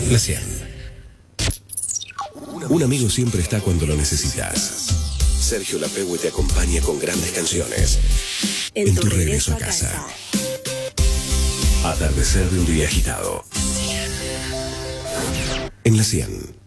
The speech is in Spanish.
La 100. Un amigo siempre está cuando lo necesitas. Sergio Lapegue te acompaña con grandes canciones en tu regreso a casa. Atardecer de un día agitado. En la 100.